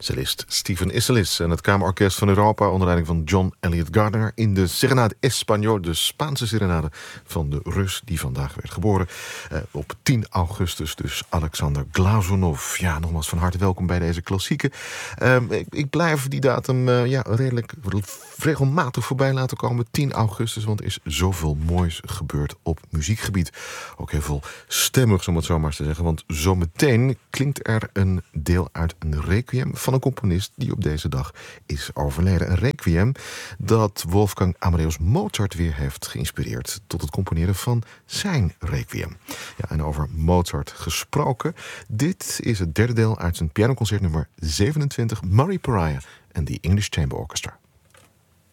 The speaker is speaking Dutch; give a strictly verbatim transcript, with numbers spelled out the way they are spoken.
Cellist Stephen Isserlis en het Kamerorkest van Europa onder leiding van John Elliott Gardner in de Serenade Español, de Spaanse serenade van de Rus die vandaag werd geboren. Uh, op tien augustus dus Alexander Glazunov. Ja, nogmaals van harte welkom bij deze klassieke. Uh, ik, ik blijf die datum uh, ja, redelijk regelmatig voorbij laten komen. tien augustus, want er is zoveel moois gebeurd op muziekgebied. Ook heel veel stemmig, om het zo maar te zeggen. Want zometeen klinkt er een deel uit een requiem van een componist die op deze dag is overleden. Een requiem dat Wolfgang Amadeus Mozart weer heeft geïnspireerd tot het componeren van zijn requiem. Ja, en over Mozart gesproken. Dit is het derde deel uit zijn pianoconcert nummer zevenentwintig, Murray Pariah en the English Chamber Orchestra.